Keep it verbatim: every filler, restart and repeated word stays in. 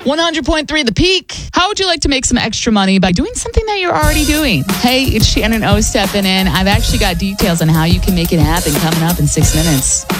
one hundred point three The Peak. How would you like to make some extra money by doing something that you're already doing? Hey, it's Shannon O stepping in. I've actually got details on how you can make it happen coming up in six minutes.